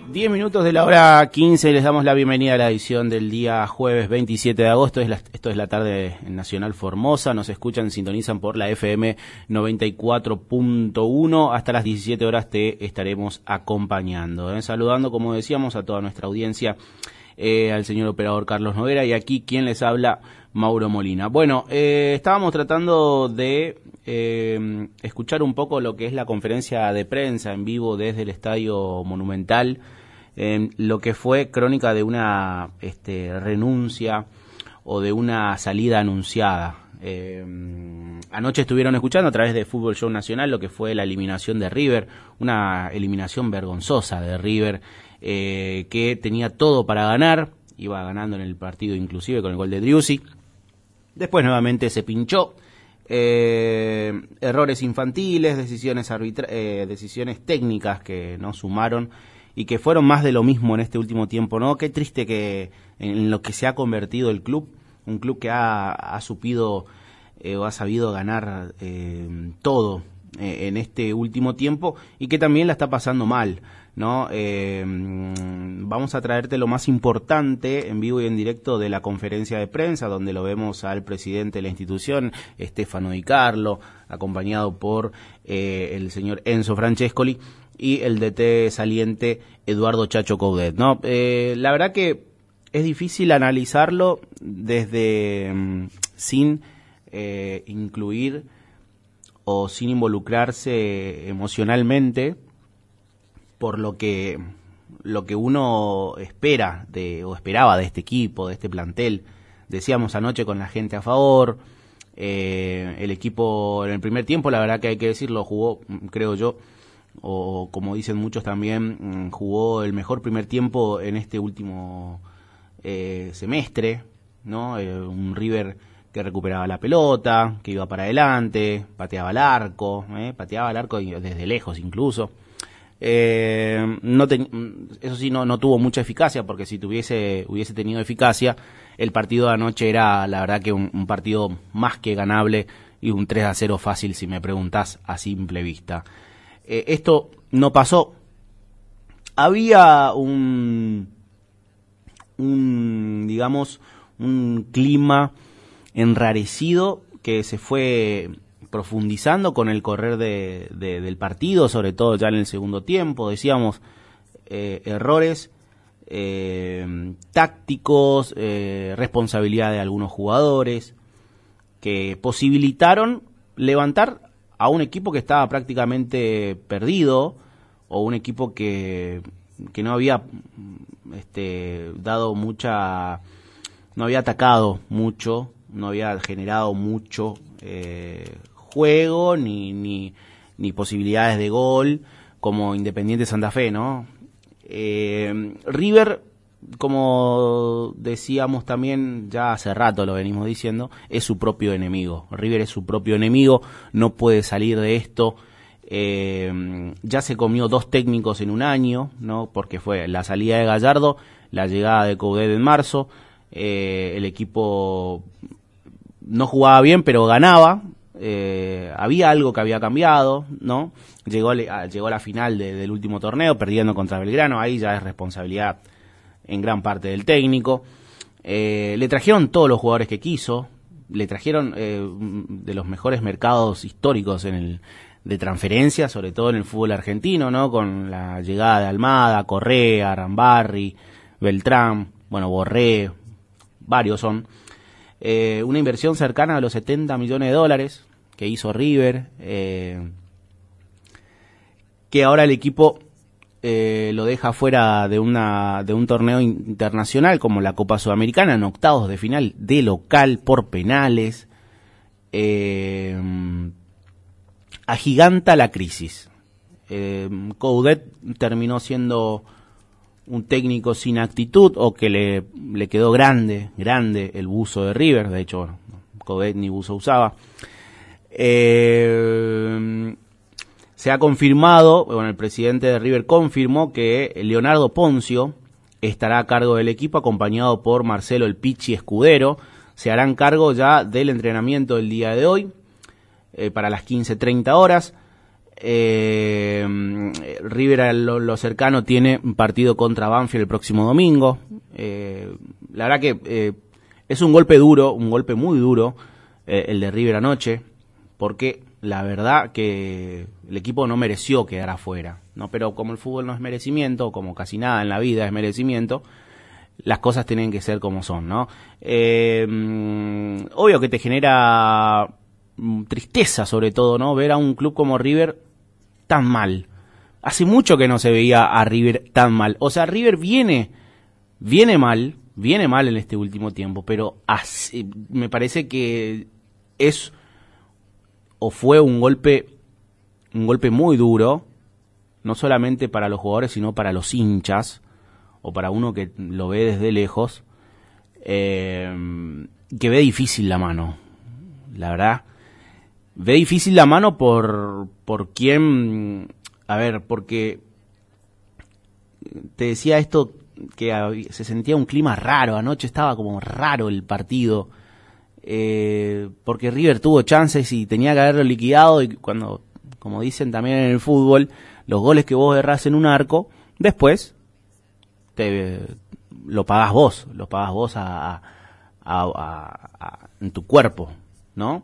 10 minutos de la hora 15, les damos la bienvenida a la edición del día jueves 27 de agosto. Esto es la tarde en Nacional Formosa. Nos escuchan, sintonizan por la FM 94.1. Hasta las 17 horas te estaremos acompañando. Saludando, como decíamos, a toda nuestra audiencia, al señor operador Carlos Noguera y aquí quien les habla, Mauro Molina. Bueno, estábamos tratando de escuchar un poco lo que es la conferencia de prensa en vivo desde el Estadio Monumental, lo que fue crónica de una renuncia o de una salida anunciada. Anoche estuvieron escuchando a través de Fútbol Show Nacional lo que fue la eliminación de River, una eliminación vergonzosa de River, que tenía todo para ganar, iba ganando en el partido inclusive con el gol de Driussi, después nuevamente se pinchó, errores infantiles, decisiones técnicas que no sumaron y que fueron más de lo mismo en este último tiempo, ¿no? Qué triste que en lo que se ha convertido el club, un club que ha sabido ganar todo en este último tiempo y que también la está pasando mal, ¿no? Vamos a traerte lo más importante en vivo y en directo de la conferencia de prensa, donde lo vemos al presidente de la institución, Stefano Di Carlo, acompañado por el señor Enzo Francescoli y el DT saliente Eduardo Chacho Coudet, ¿no? La verdad que es difícil analizarlo desde sin incluir o sin involucrarse emocionalmente por lo que uno espera o esperaba de este equipo, de este plantel. Decíamos anoche con la gente a favor, el equipo en el primer tiempo, la verdad que hay que decirlo, jugó, creo yo, o como dicen muchos también, jugó el mejor primer tiempo en este último semestre, ¿no? Un River que recuperaba la pelota, que iba para adelante, pateaba al arco desde lejos incluso. Eso sí, no tuvo mucha eficacia, porque si hubiese tenido eficacia, el partido de anoche era, la verdad, que un partido más que ganable y un 3-0 fácil, si me preguntás a simple vista. Esto no pasó. Había digamos, un clima enrarecido que se fue profundizando con el correr del partido, sobre todo ya en el segundo tiempo. Decíamos, errores tácticos, responsabilidad de algunos jugadores que posibilitaron levantar a un equipo que estaba prácticamente perdido, o un equipo que no había no había atacado mucho, no había generado mucho juego ni posibilidades de gol como Independiente Santa Fe, ¿no? River, como decíamos también, ya hace rato lo venimos diciendo, es su propio enemigo. River es su propio enemigo, no puede salir de esto. Ya se comió 2 técnicos en un año, ¿no? Porque fue la salida de Gallardo, la llegada de Coudet en marzo. El equipo no jugaba bien, pero ganaba. Había algo que había cambiado, ¿no? Llegó a la final del último torneo, perdiendo contra Belgrano. Ahí ya es responsabilidad en gran parte del técnico. Le trajeron todos los jugadores que quiso. Le trajeron de los mejores mercados históricos de transferencia, sobre todo en el fútbol argentino, ¿no? Con la llegada de Almada, Correa, Arambarri, Beltrán, Borré, varios son. Una inversión cercana a los $70 millones que hizo River, que ahora el equipo lo deja fuera de un torneo internacional como la Copa Sudamericana, en octavos de final de local por penales. Agiganta la crisis. Coudet terminó siendo un técnico sin actitud, o que le quedó grande el buzo de River. De hecho, Coudet ni buzo usaba. Se ha confirmado, el presidente de River confirmó que Leonardo Poncio estará a cargo del equipo, acompañado por Marcelo El Pichi Escudero. Se harán cargo ya del entrenamiento del día de hoy, para las 15:30 horas. River a lo cercano tiene un partido contra Banfield el próximo domingo. La verdad que es un golpe duro, un golpe muy duro, el de River anoche, porque la verdad que el equipo no mereció quedar afuera, ¿no? Pero como el fútbol no es merecimiento, como casi nada en la vida es merecimiento, las cosas tienen que ser como son, ¿no? Obvio que te genera tristeza, sobre todo, ¿no? Ver a un club como River tan mal. Hace mucho que no se veía a River tan mal. O sea, River viene mal en este último tiempo, pero me parece que es o fue un golpe muy duro, no solamente para los jugadores, sino para los hinchas, o para uno que lo ve desde lejos, que ve difícil la mano, la verdad. Ve difícil la mano por quién, a ver, porque te decía esto, que se sentía un clima raro, anoche estaba como raro el partido, porque River tuvo chances y tenía que haberlo liquidado, y cuando, como dicen también en el fútbol, los goles que vos errás en un arco, después lo pagás vos en tu cuerpo, ¿no?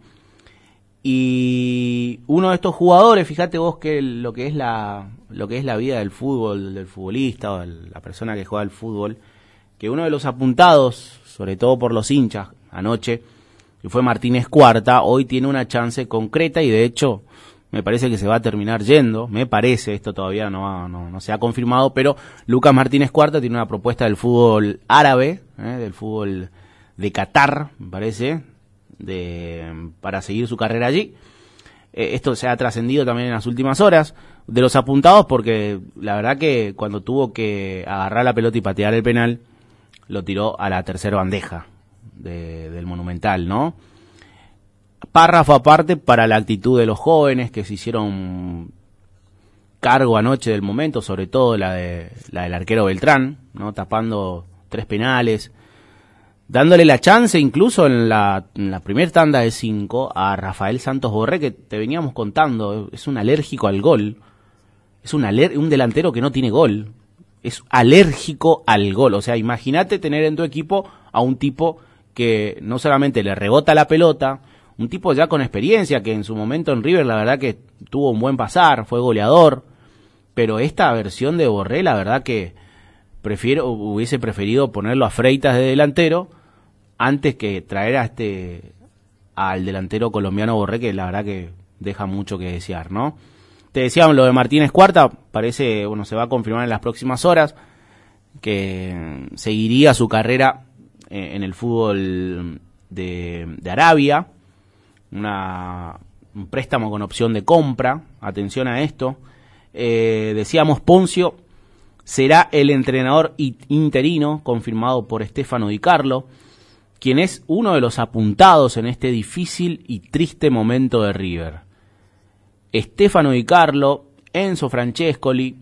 Y uno de estos jugadores, fíjate vos que lo que es la vida del fútbol, del futbolista o de la persona que juega al fútbol, que uno de los apuntados, sobre todo por los hinchas anoche, que fue Martínez Cuarta, hoy tiene una chance concreta y de hecho me parece que se va a terminar yendo, me parece, esto todavía no se ha confirmado, pero Lucas Martínez Cuarta tiene una propuesta del fútbol árabe, del fútbol de Qatar, me parece, para seguir su carrera allí. Esto se ha trascendido también en las últimas horas de los apuntados, porque la verdad que cuando tuvo que agarrar la pelota y patear el penal, lo tiró a la tercera bandeja del Monumental, ¿no? Párrafo aparte para la actitud de los jóvenes que se hicieron cargo anoche del momento, sobre todo la del arquero Beltrán, ¿no? Tapando 3 penales, dándole la chance incluso en la primer tanda de 5 a Rafael Santos Borré, que te veníamos contando, es un alérgico al gol, es un delantero que no tiene gol, es alérgico al gol. O sea, imagínate tener en tu equipo a un tipo que no solamente le rebota la pelota, un tipo ya con experiencia, que en su momento en River la verdad que tuvo un buen pasar, fue goleador, pero esta versión de Borré la verdad que hubiese preferido ponerlo a Freitas de delantero antes que traer al delantero colombiano Borré, que la verdad que deja mucho que desear, ¿no? Te decíamos lo de Martínez Cuarta, parece, se va a confirmar en las próximas horas que seguiría su carrera en el fútbol de Arabia, un préstamo con opción de compra, atención a esto. Decíamos, Ponzio será el entrenador interino confirmado por Stefano Di Carlo, quien es uno de los apuntados en este difícil y triste momento de River. Stefano Di Carlo, Enzo Francescoli,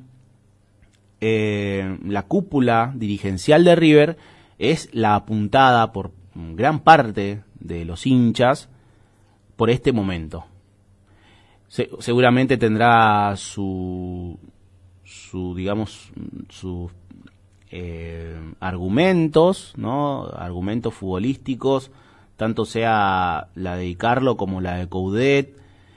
la cúpula dirigencial de River es la apuntada por gran parte de los hinchas por este momento. Seguramente tendrá sus argumentos, ¿no? Argumentos futbolísticos, tanto sea la de Di Carlo como la de Coudet.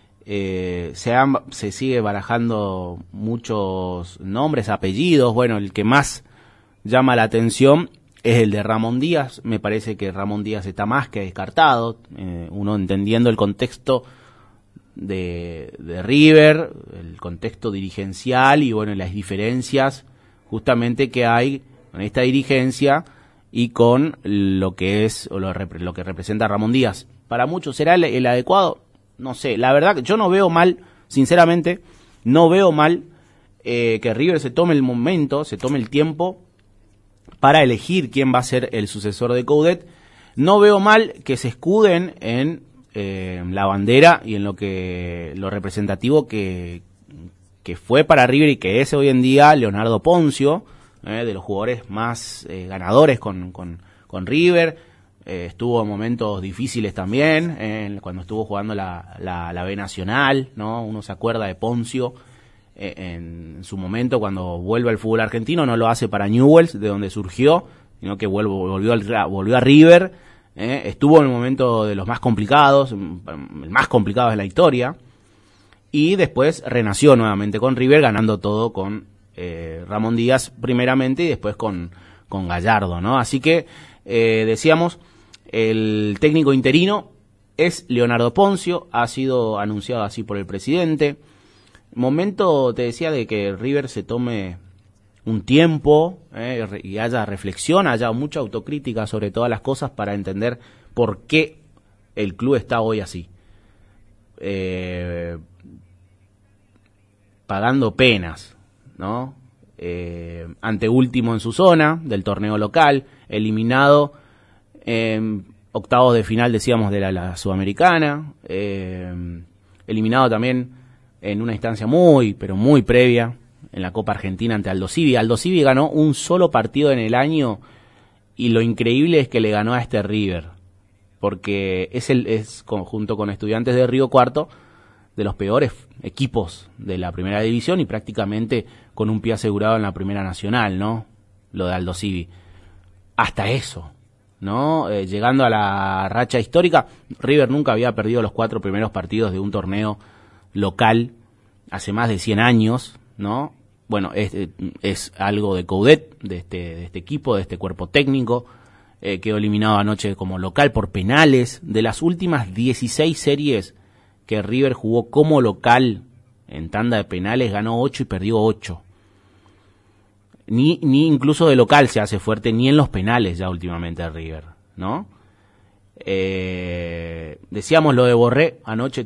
Se sigue barajando muchos nombres, apellidos. Bueno, el que más llama la atención es el de Ramón Díaz. Me parece que Ramón Díaz está más que descartado, uno entendiendo el contexto de River, el contexto dirigencial y las diferencias justamente que hay con esta dirigencia y con lo que es o lo que representa Ramón Díaz. Para muchos será el adecuado, no sé, la verdad que yo no veo mal, sinceramente, no veo mal que River se tome el momento, se tome el tiempo para elegir quién va a ser el sucesor de Coudet. No veo mal que se escuden en la bandera y en lo representativo que fue para River y que es hoy en día Leonardo Ponzio, de los jugadores más ganadores con River, estuvo en momentos difíciles también, cuando estuvo jugando la B Nacional, ¿no? Uno se acuerda de Poncio, en su momento cuando vuelve al fútbol argentino, no lo hace para Newell's, de donde surgió, sino que volvió a River, estuvo en el momento de los más complicados, el más complicado de la historia, y después renació nuevamente con River, ganando todo con Ramón Díaz primeramente y después con Gallardo, ¿no? Así que decíamos, el técnico interino es Leonardo Poncio, ha sido anunciado así por el presidente. Momento, te decía, de que River se tome un tiempo y haya reflexión, haya mucha autocrítica sobre todas las cosas para entender por qué el club está hoy así. Pagando penas, ¿no? Anteúltimo en su zona del torneo local, eliminado octavos de final, decíamos, de la Sudamericana, eliminado también en una instancia pero muy previa en la Copa Argentina ante Aldo Civi. Aldo Civi ganó un solo partido en el año y lo increíble es que le ganó a este River, porque es junto con Estudiantes de Río Cuarto de los peores equipos de la primera división y prácticamente con un pie asegurado en la primera nacional, ¿no? Lo de Aldo Civi. Hasta eso, ¿no? Llegando a la racha histórica, River nunca había perdido los 4 primeros partidos de un torneo local hace más de 100 años, ¿no? Bueno, es algo de Coudet, de este equipo, de este cuerpo técnico, quedó eliminado anoche como local por penales. De las últimas 16 series que River jugó como local en tanda de penales, ganó 8 y perdió 8. Ni incluso de local se hace fuerte, ni en los penales ya últimamente River, ¿no? Decíamos lo de Borré anoche,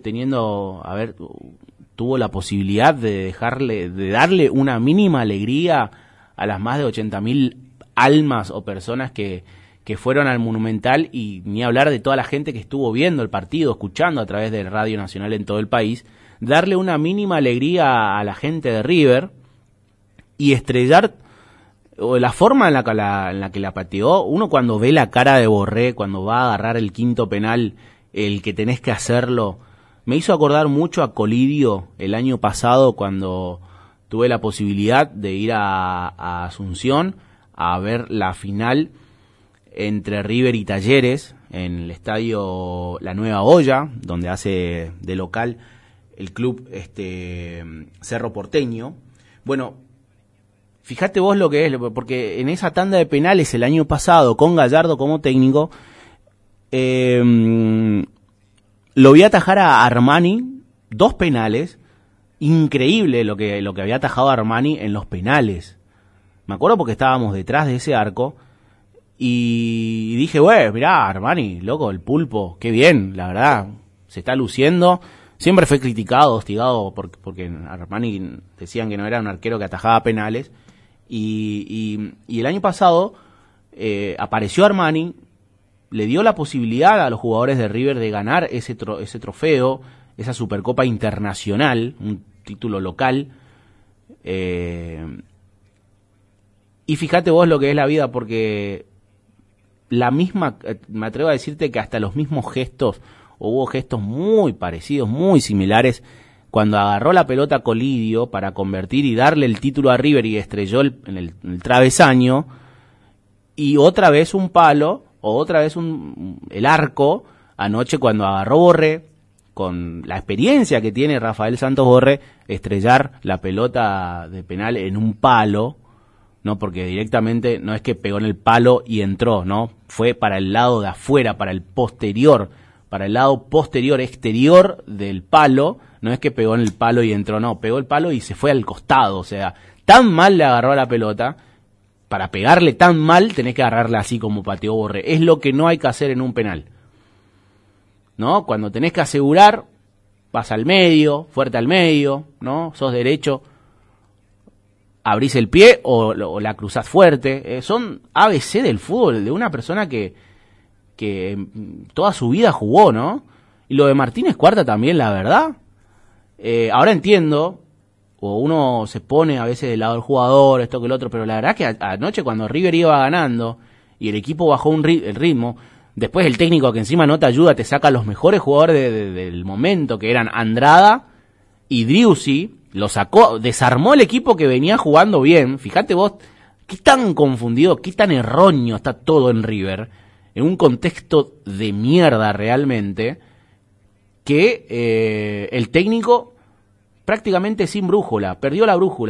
tuvo la posibilidad de darle una mínima alegría a las más de 80.000 almas o personas que fueron al Monumental, y ni hablar de toda la gente que estuvo viendo el partido, escuchando a través de Radio Nacional en todo el país, darle una mínima alegría a la gente de River y estrellar, o la forma en la que la pateó. Uno cuando ve la cara de Borré, cuando va a agarrar el quinto penal, el que tenés que hacerlo, me hizo acordar mucho a Colidio el año pasado cuando tuve la posibilidad de ir a Asunción a ver la final entre River y Talleres en el estadio La Nueva Olla, donde hace de local el club Cerro Porteño. Bueno, fíjate vos lo que es, porque en esa tanda de penales el año pasado, con Gallardo como técnico, lo vi atajar a Armani 2 penales. Increíble lo que había atajado Armani en los penales. Me acuerdo porque estábamos detrás de ese arco y dije, güey, mirá, Armani, loco, el pulpo, qué bien, la verdad, se está luciendo. Siempre fue criticado, hostigado, porque Armani decían que no era un arquero que atajaba penales. Y el año pasado apareció Armani, le dio la posibilidad a los jugadores de River de ganar ese trofeo, esa Supercopa Internacional, un título local. Y fíjate vos lo que es la vida, porque me atrevo a decirte que hasta los mismos gestos, hubo gestos muy parecidos, muy similares, cuando agarró la pelota Colidio para convertir y darle el título a River y estrelló en el travesaño, y otra vez un palo, o otra vez el arco, anoche cuando agarró Borré, con la experiencia que tiene Rafael Santos Borré, estrellar la pelota de penal en un palo, no, porque directamente no es que pegó en el palo y entró, no, fue para el lado de afuera, para el lado posterior, exterior del palo. No es que pegó en el palo y entró, no, pegó el palo y se fue al costado. O sea, tan mal le agarró a la pelota, para pegarle tan mal tenés que agarrarla así como pateó Borré. Es lo que no hay que hacer en un penal, ¿no? Cuando tenés que asegurar, vas al medio, fuerte al medio, ¿no? Sos derecho, abrís el pie o la cruzás fuerte. Son ABC del fútbol, de una persona que toda su vida jugó, ¿no? Y lo de Martínez Cuarta también, la verdad. Ahora entiendo, o uno se pone a veces del lado del jugador, esto que el otro, pero la verdad que anoche cuando River iba ganando y el equipo bajó el ritmo, Después el técnico que encima no te ayuda, te saca los mejores jugadores del momento, que eran Andrada y Driussi, lo sacó, desarmó el equipo que venía jugando bien. Fíjate vos, qué tan confundido, qué tan erróneo está todo en River, en un contexto de mierda realmente, que el técnico prácticamente sin brújula, perdió la brújula.